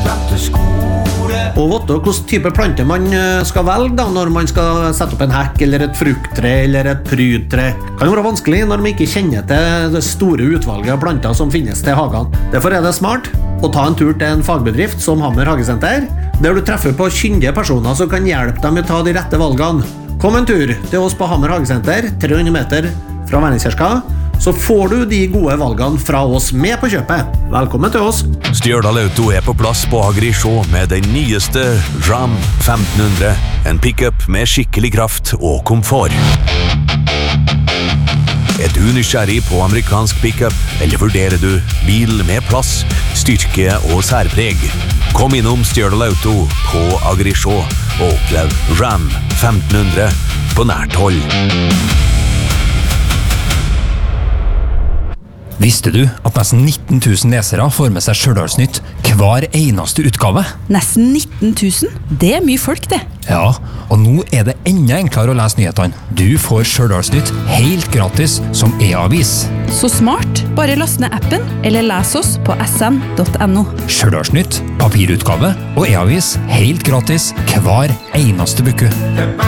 Og vet du hvilken type plante man skal velge da, når man skal sette opp en hekk eller et frukttre eller et prydtre? Kan jo være vanskelig når man ikke kjenner til det store utvalget av planter som finnes til hagen. Derfor det smart å ta en tur til en fagbedrift som Hammer Hagesenter, der du treffer på kyndige personer som kan hjelpe dem med å ta de rette valgene. Kom en tur til oss på Hammer Hagesenter, 300 meter fra Vennikirka, så får du de gode valgene fra oss med på kjøpet. Velkommen til oss! Stjørdal Auto på plass på Agri-Sjå med den nyeste Ram 1500. En pick-up med skikkelig kraft og komfort. Er du nysgjerrig på amerikansk pick-up, eller vurderer du bil med plass, styrke og særpreg? Kom innom Stjørdal Auto på Agri-Sjå og opplev Ram 1500 på nært hold. Visste du at nesten 19 000 lesere får med seg Stjørdalsnytt hver eneste utgave? Nesten 19 000? Det mye folk det. Ja, og nå det enda enklere å lese nyhetene. Du får Stjørdalsnytt helt gratis som e-avis. Så smart. Bare last ned appen, eller les oss på sn.no. Stjørdalsnytt, papirutgave og e-avis helt gratis hver eneste uke.